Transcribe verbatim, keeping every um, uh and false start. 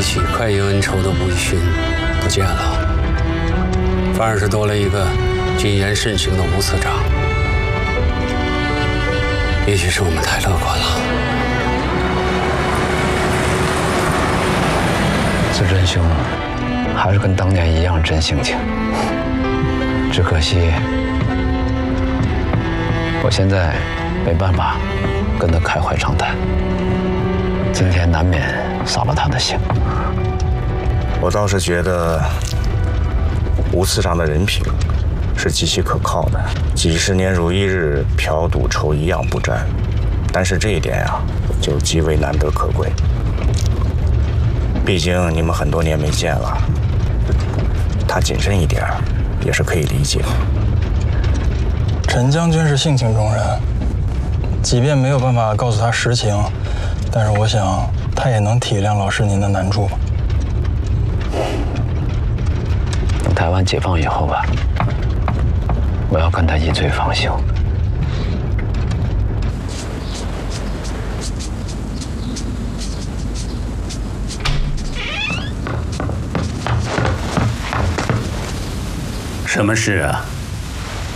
起快意恩仇的吴以勋不见了，反而是多了一个谨言慎行的吴次长。也许是我们太乐观了。 自真兄还是跟当年一样真性情，只可惜我现在没办法跟他开怀畅谈，今天难免扫了他的兴。 我倒是觉得吴次长的人品是极其可靠的，几十年如一日，嫖赌抽一样不沾。但是这一点呀、啊，就极为难得可贵。毕竟你们很多年没见了，他谨慎一点也是可以理解。 陈将军是性情中人，即便没有办法告诉他实情，但是我想他也能体谅老师您的难处吧。 等台湾解放以后吧，我要跟他一醉方休。 什么事啊？